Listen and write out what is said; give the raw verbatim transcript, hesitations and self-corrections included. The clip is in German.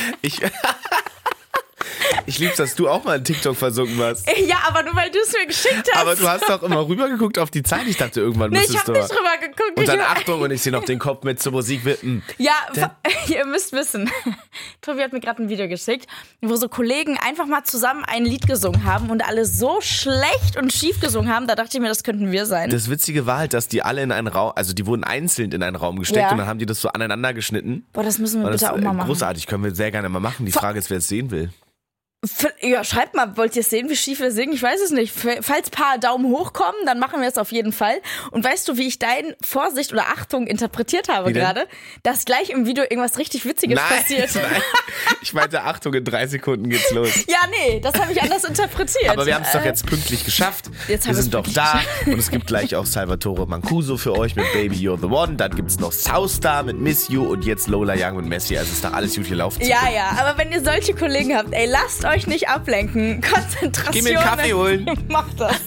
Ich... Ich lieb's, dass du auch mal in TikTok versunken warst. Ja, aber nur weil du es mir geschickt hast. Aber du hast doch immer rübergeguckt auf die Zeit. Ich dachte, irgendwann nee, müsstest ich du... hab nicht rüber geguckt. Und dann Achtung, und ich sehe noch den Kopf mit zur Musik wippen. Ja, ihr müsst wissen, Tobi hat mir gerade ein Video geschickt, wo so Kollegen einfach mal zusammen ein Lied gesungen haben und alle so schlecht und schief gesungen haben, da dachte ich mir, das könnten wir sein. Das Witzige war halt, dass die alle in einen Raum, also die wurden einzeln in einen Raum gesteckt Ja. und dann haben die das so aneinander geschnitten. Boah, das müssen wir Und bitte das auch ist mal machen. großartig, können wir sehr gerne mal machen. Die Frage ist, wer es sehen will. Ja, schreibt mal, wollt ihr es sehen, wie schief wir singen? Ich weiß es nicht. Falls ein paar Daumen hoch kommen, dann machen wir es auf jeden Fall. Und weißt du, wie ich dein Vorsicht oder Achtung interpretiert habe gerade? Dass gleich im Video irgendwas richtig Witziges Nein, passiert. nein. Ich meinte, Achtung, in drei Sekunden geht's los. Ja, nee, das habe ich anders interpretiert. Aber wir haben es doch jetzt pünktlich geschafft. Jetzt haben wir wir's sind doch pünktlich da. Und es gibt gleich auch Salvatore Mancuso für euch mit Baby You're the One. Dann gibt's noch Soustar mit Miss You und jetzt Lola Young und Messi. Also ist da alles gut gelaufen. Ja, ja, aber wenn ihr solche Kollegen habt, ey, lasst euch nicht ablenken. Konzentration. Geh mir einen Kaffee holen. Macht das.